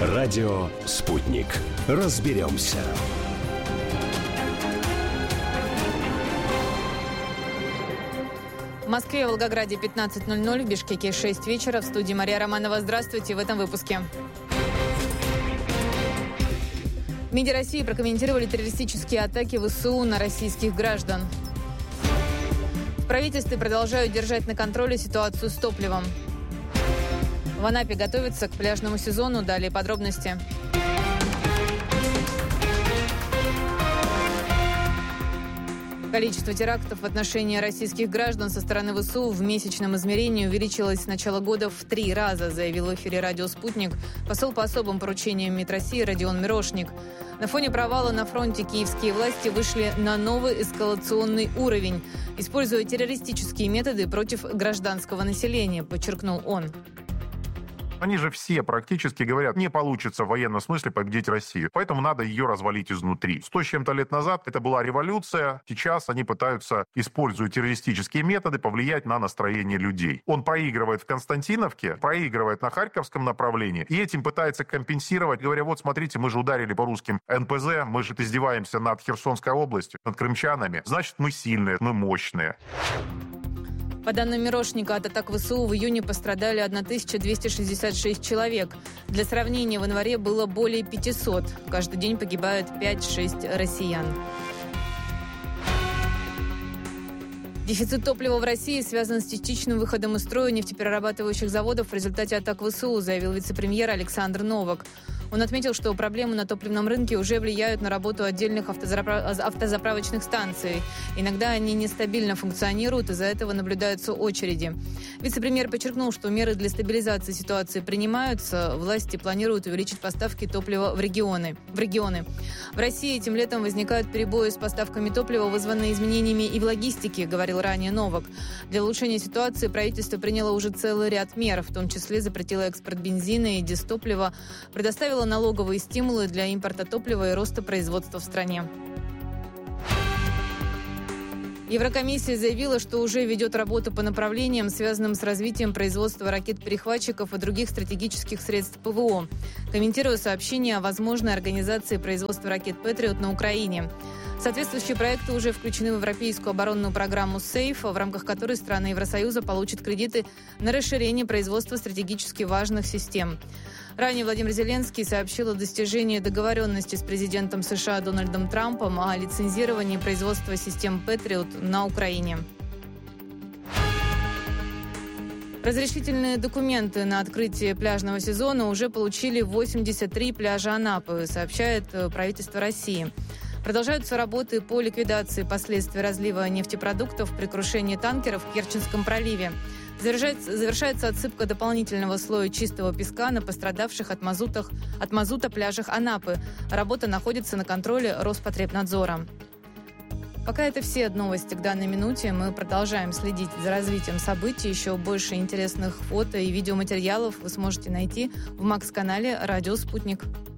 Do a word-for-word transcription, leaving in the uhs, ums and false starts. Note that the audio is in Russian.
Радио «Спутник». Разберемся. В Москве и Волгограде пятнадцать ноль ноль, в Бишкеке шесть вечера. В студии Мария Романова. Здравствуйте в этом выпуске. В МИДе России прокомментировали террористические атаки ВСУ на российских граждан. В правительстве продолжают держать на контроле ситуацию с топливом. В Анапе готовятся к пляжному сезону. Далее подробности. Количество терактов в отношении российских граждан со стороны ВСУ в месячном измерении увеличилось с начала года в три раза, заявил в эфире радио «Спутник» посол по особым поручениям МИД России Родион Мирошник. На фоне провала на фронте киевские власти вышли на новый эскалационный уровень, используя террористические методы против гражданского населения, подчеркнул он. Они же все практически говорят, не получится в военном смысле победить Россию. Поэтому надо ее развалить изнутри. Сто с чем-то лет назад это была революция. Сейчас они пытаются, используя террористические методы, повлиять на настроение людей. Он проигрывает в Константиновке, проигрывает на Харьковском направлении. И этим пытается компенсировать, говоря, вот смотрите, мы же ударили по русским эн пэ зэ, мы же издеваемся над Херсонской областью, над крымчанами. Значит, мы сильные, мы мощные. По данным Мирошника, от атак ВСУ в июне пострадали тысяча двести шестьдесят шесть человек. Для сравнения, в январе было более пятисот. Каждый день погибают пять-шесть россиян. Дефицит топлива в России связан с частичным выходом из строя нефтеперерабатывающих заводов в результате атак ВСУ, заявил вице-премьер Александр Новак. Он отметил, что проблемы на топливном рынке уже влияют на работу отдельных автозаправ... автозаправочных станций. Иногда они нестабильно функционируют, из-за этого наблюдаются очереди. Вице-премьер подчеркнул, что меры для стабилизации ситуации принимаются. Власти планируют увеличить поставки топлива в регионы. В регионы. В России этим летом возникают перебои с поставками топлива, вызванные изменениями и в логистике, говорил ранее Новак. Для улучшения ситуации правительство приняло уже целый ряд мер, в том числе запретило экспорт бензина и дизтоплива, предоставило налоговые стимулы для импорта топлива и роста производства в стране. Еврокомиссия заявила, что уже ведет работу по направлениям, связанным с развитием производства ракет-перехватчиков и других стратегических средств пэ вэ о, комментируя сообщение о возможной организации производства ракет «Патриот» на Украине. Соответствующие проекты уже включены в европейскую оборонную программу «Сейф», в рамках которой страны Евросоюза получат кредиты на расширение производства стратегически важных систем. Ранее Владимир Зеленский сообщил о достижении договоренности с президентом США Дональдом Трампом о лицензировании производства систем «Патриот» на Украине. Разрешительные документы на открытие пляжного сезона уже получили восемьдесят три пляжа Анапы, сообщает правительство России. Продолжаются работы по ликвидации последствий разлива нефтепродуктов при крушении танкеров в Керченском проливе. Завершается, завершается отсыпка дополнительного слоя чистого песка на пострадавших от, мазутах, от мазута пляжах Анапы. Работа находится на контроле Роспотребнадзора. Пока это все новости к данной минуте. Мы продолжаем следить за развитием событий. Еще больше интересных фото и видеоматериалов вы сможете найти в Макс-канале «Радио Спутник».